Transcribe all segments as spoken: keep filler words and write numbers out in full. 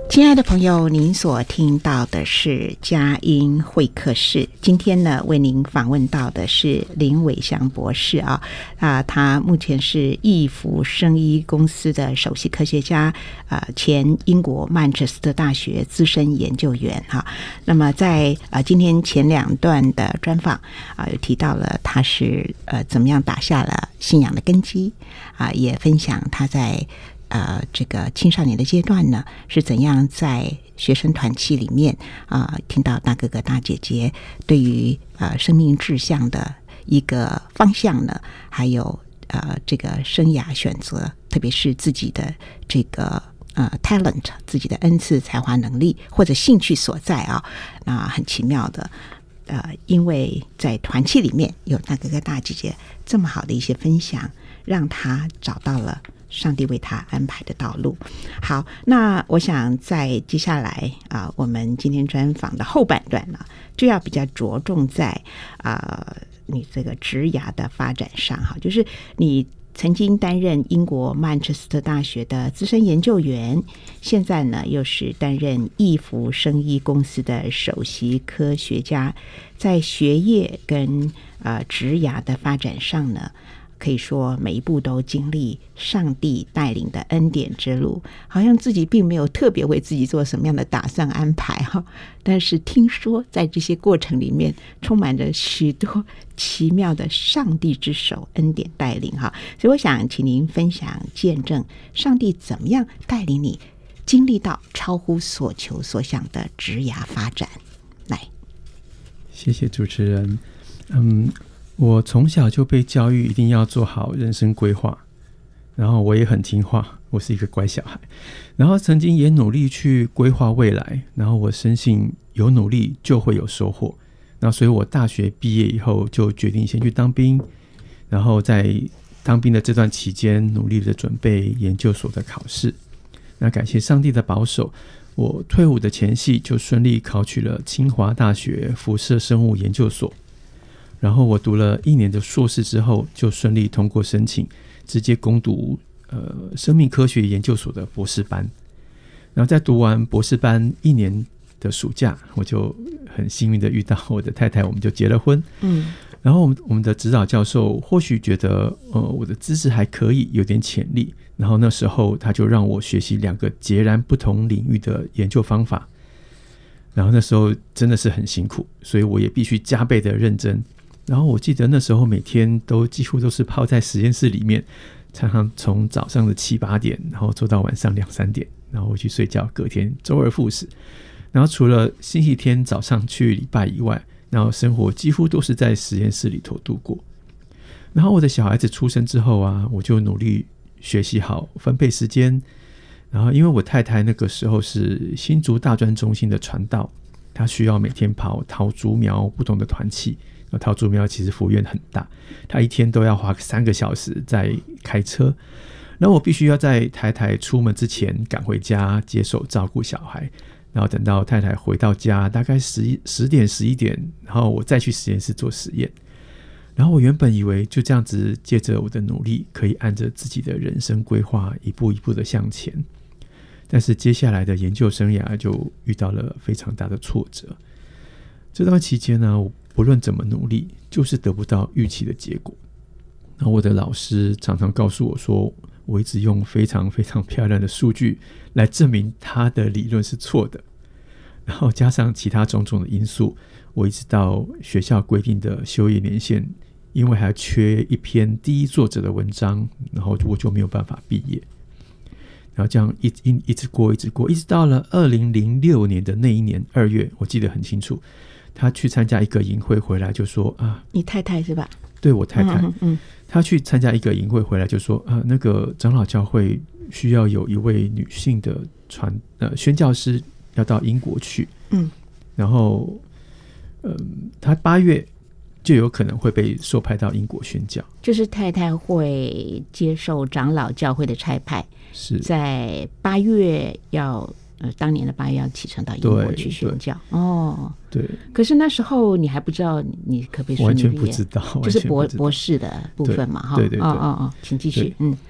亲爱的朋友，您所听到的是佳音会客室。今天呢，为您访问到的是林伟翔博士啊，啊，他目前是易福生医公司的首席科学家，啊，前英国曼彻斯特大学资深研究员哈。那么在啊今天前两段的专访啊，有提到了他是呃怎么样打下了信仰的根基啊，也分享他在呃，这个青少年的阶段呢，是怎样在学生团契里面啊、呃，听到大哥哥大姐姐对于呃生命志向的一个方向呢，还有呃这个生涯选择，特别是自己的这个呃 talent， 自己的恩赐、才华、能力或者兴趣所在啊，那很奇妙的。呃，因为在团契里面有大哥哥大姐姐这么好的一些分享，让他找到了上帝为他安排的道路。好，那我想在接下来啊、呃，我们今天专访的后半段呢，就要比较着重在啊、呃、你这个职涯的发展上哈，就是你曾经担任英国曼彻斯特大学的资深研究员，现在呢又是担任易福生医公司的首席科学家，在学业跟呃职涯的发展上呢，可以说每一步都经历上帝带领的恩典之路，好像自己并没有特别为自己做什么样的打算安排哈，但是听说在这些过程里面充满着许多奇妙的上帝之手恩典带领哈，所以我想请您分享见证上帝怎么样带领你经历到超乎所求所想的职涯发展。来， 谢谢主持人。嗯，我从小就被教育一定要做好人生规划，然后我也很听话，我是一个乖小孩，然后曾经也努力去规划未来，然后我深信有努力就会有收获，那所以我大学毕业以后就决定先去当兵，然后在当兵的这段期间努力的准备研究所的考试。那感谢上帝的保守，我退伍的前夕就顺利考取了清华大学辐射生物研究所，然后我读了一年的硕士之后就顺利通过申请，直接攻读呃生命科学研究所的博士班。然后在读完博士班一年的暑假，我就很幸运的遇到我的太太，我们就结了婚。嗯，然后我们我们的指导教授或许觉得呃我的知识还可以，有点潜力，然后那时候他就让我学习两个截然不同领域的研究方法。然后那时候真的是很辛苦，所以我也必须加倍的认真。然后我记得那时候每天都几乎都是泡在实验室里面，常常从早上的七八点，然后做到晚上两三点，然后回去睡觉，隔天周而复始。然后除了星期天早上去礼拜以外，然后生活几乎都是在实验室里头度过。然后我的小孩子出生之后啊，我就努力学习好分配时间。然后因为我太太那个时候是新竹大专中心的传道，她需要每天跑桃竹苗不同的团契，桃竹苗其实幅员很大，她一天都要花三个小时在开车，然后我必须要在太太出门之前赶回家接手照顾小孩，然后等到太太回到家大概十十点十一点，然后我再去实验室做实验。然后我原本以为就这样子借着我的努力可以按着自己的人生规划一步一步的向前，但是接下来的研究生涯就遇到了非常大的挫折。这段期间呢，我不论怎么努力就是得不到预期的结果。然后我的老师常常告诉我说，我一直用非常非常漂亮的数据来证明他的理论是错的，然后加上其他种种的因素，我一直到学校规定的修业年限，因为还缺一篇第一作者的文章，然后我就没有办法毕业。然后这样 一, 一, 一直过一直过，一直到了二零零六年的那一年二月，我记得很清楚，他去参加一个营会回来就说啊， 你太太是吧？ 对，我太太。嗯嗯， 他去参加一个营会回来就说啊，那个长老教会需要有一位女性的传呃宣教师要到英国去。嗯，然后嗯，他八月就有可能会被受派到英国宣教， 就是太太会接受长老教会的差派， 是在八月要呃当年的八月要启程到英国去宣教。哦， 对。 可是那时候你还不知道你可不可以顺利毕业， 完全不知道， 就是博博士的部分嘛，哈。 对对对， 哦哦哦，请继续。嗯，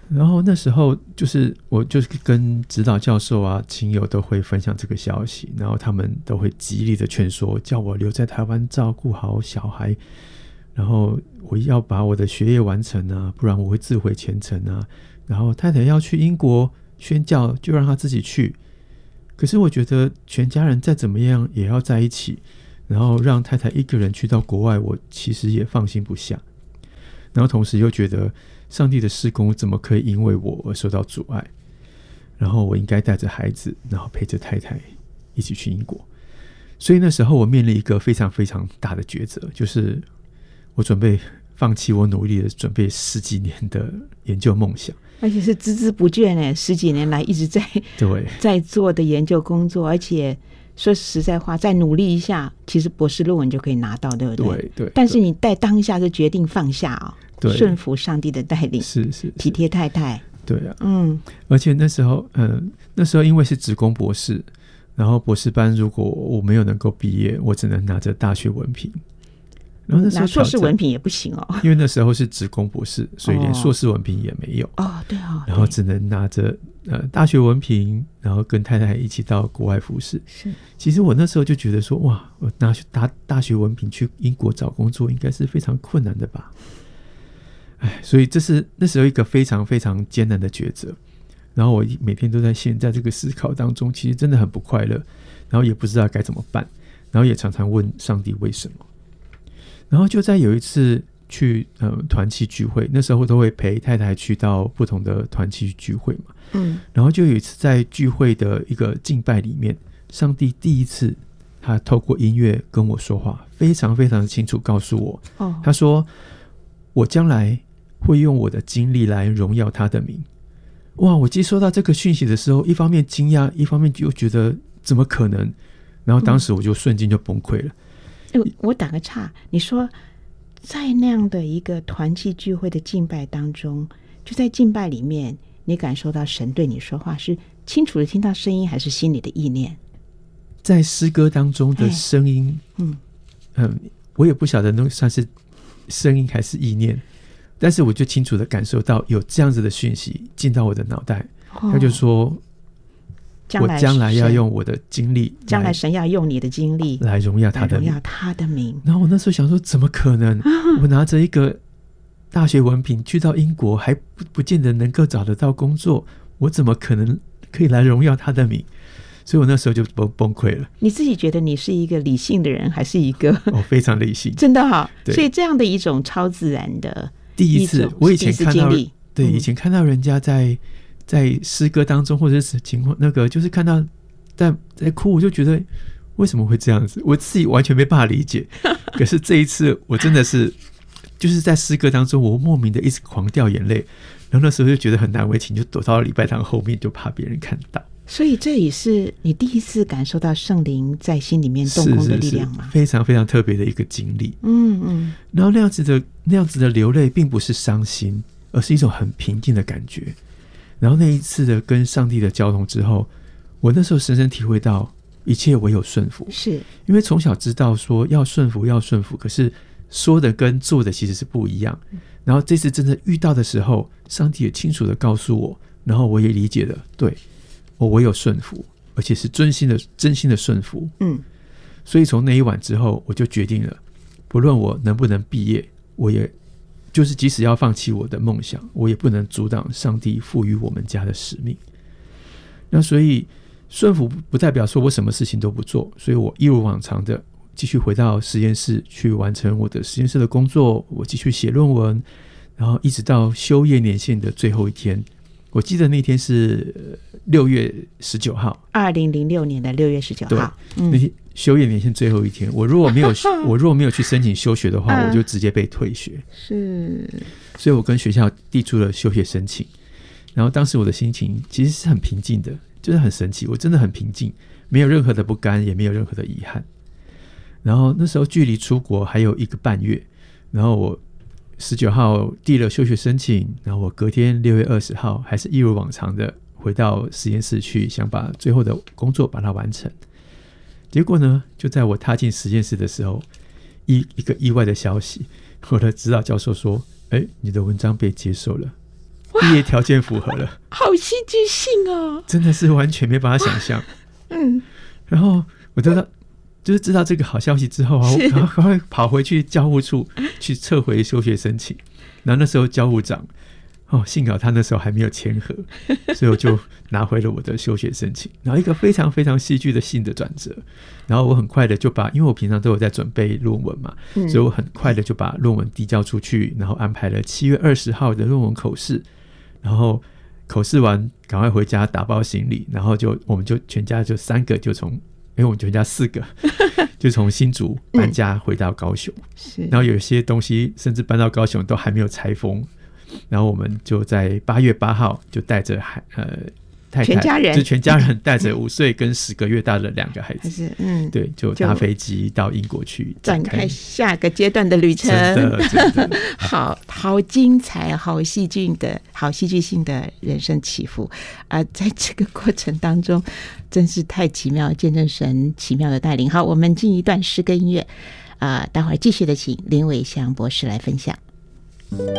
然后那时候就是我就是跟指导教授啊亲友都会分享这个消息，然后他们都会极力的劝说叫我留在台湾照顾好小孩，然后我要把我的学业完成啊，不然我会自毁前程啊，然后太太要去英国宣教就让她自己去，可是我觉得全家人再怎么样也要在一起，然后让太太一个人去到国外我其实也放心不下，然后同时又觉得上帝的事工怎么可以因为我而受到阻碍，然后我应该带着孩子然后陪着太太一起去英国。所以那时候我面临一个非常非常大的抉择，就是我准备放弃我努力的准备十几年的研究梦想， 而且是孜孜不倦耶，十几年来一直在对在做的研究工作，而且说实在话再努力一下其实博士论文就可以拿到，对不对？ 对对。 但是你在当下就决定放下哦， 对， 顺服上帝的带领， 是是是， 体贴太太。 对啊， 嗯， 而且那时候嗯，那时候因为是职工博士，然后博士班如果我没有能够毕业，我只能拿着大学文凭，然后那时候拿硕士文凭也不行哦， 因为那时候是职工博士，所以连硕士文凭也没有哦，对哦， 然后只能拿着呃大学文凭，然后跟太太一起到国外服侍。 是， 其实我那时候就觉得说，哇，我拿大大学文凭去英国找工作，应该是非常困难的吧？哎，所以这是那时候一个非常非常艰难的抉择。然后我每天都在陷在这个思考当中，其实真的很不快乐，然后也不知道该怎么办，然后也常常问上帝为什么。然后就在有一次去呃团契聚会，那时候都会陪太太去到不同的团契聚会嘛，嗯，然后就有一次在聚会的一个敬拜里面，上帝第一次他透过音乐跟我说话，非常非常的清楚告诉我，哦，他说我将来会用我的经历来荣耀他的名。哇，我接收到这个讯息的时候，一方面惊讶，一方面就觉得怎么可能，然后当时我就瞬间就崩溃了。 嗯，我打个岔，你说在那样的一个团契聚会的敬拜当中，就在敬拜里面你感受到神对你说话，是清楚的听到声音还是心里的意念？在诗歌当中的声音，嗯嗯，我也不晓得那算是声音还是意念，但是我就清楚的感受到有这样子的讯息进到我的脑袋，哦，他就说我将来要用我的经历， 将来神要用你的经历来荣耀他的名， 荣耀他的名。 然后我那时候想说，怎么可能？啊，我拿着一个大学文凭去到英国，还 不, 不见得能够找得到工作，我怎么可能可以来荣耀他的名？所以我那时候就崩崩溃了。你自己觉得你是一个理性的人，还是一个？哦，非常理性，真的哈，哦。所以这样的一种超自然的第一次，我以前看到，对，以前看到人家在在诗歌当中或者是情况那个，就是看到在在哭，我就觉得为什么会这样子，我自己完全没办法理解。可是这一次，我真的是就是在诗歌当中，我莫名的一直狂掉眼泪，然后那时候就觉得很难为情，就躲到礼拜堂后面，就怕别人看到。所以这也是你第一次感受到圣灵在心里面动工的力量吗？是是是，非常非常特别的一个经历。嗯嗯。然后那样子的那样子的流泪，并不是伤心，而是一种很平静的感觉。然后那一次的跟上帝的交通之后，我那时候深深体会到，一切唯有顺服。是因为从小知道说要顺服要顺服，可是说的跟做的其实是不一样。然后这次真的遇到的时候，上帝也清楚的告诉我，然后我也理解了，对，我唯有顺服，而且是真心的真心的顺服。嗯，所以从那一晚之后，我就决定了，不论我能不能毕业，我也就是即使要放弃我的梦想，我也不能阻挡上帝赋予我们家的使命。那所以顺服不代表说我什么事情都不做，所以我一如往常的继续回到实验室去完成我的实验室的工作，我继续写论文，然后一直到修业年限的最后一天。我记得那天是六月十九号，二零零六年的六月十九号。对，那天修业年限最后一天，我如果没有我如果没有去申请休学的话，我就直接被退学。是，所以我跟学校递出了休学申请。然后当时我的心情其实是很平静的，就是很神奇，我真的很平静，没有任何的不甘，也没有任何的遗憾。然后那时候距离出国还有一个半月，然后我十九号递了休学申请，然后我隔天六月二十号还是一如往常的回到实验室去，想把最后的工作把它完成。结果呢，就在我踏进实验室的时候，一一个意外的消息，我的指导教授说：“哎，你的文章被接受了。” 毕业条件符合了， 好戏剧性哦， 真的是完全没办法想象。 嗯， 然后我知道，就是知道这个好消息之后啊，我赶快跑回去教务处去撤回休学申请。然后那时候教务长，哦，幸好他那时候还没有签合，所以我就拿回了我的休学申请。然后一个非常非常戏剧的性的转折，然后我很快的就把，因为我平常都有在准备论文嘛，嗯、所以我很快的就把论文递交出去，然后安排了七月二十号的论文口试，然后口试完赶快回家打包行李，然后就我们就全家就三个就从，因为我们全家四个就从新竹搬家回到高雄，嗯、然后有些东西甚至搬到高雄都还没有拆封。然后我们就在八月八号就带着呃太太全家人， 就全家人带着五岁跟十个月大的两个孩子，嗯，对，就搭飞机到英国去展开下个阶段的旅程。 真的，真的， 好好精彩，好戏剧的，好戏剧性的人生起伏啊、呃！在这个过程当中，真是太奇妙，见证神奇妙的带领。好，我们进一段诗歌音乐啊、呃，待会儿继续的请林伟翔博士来分享。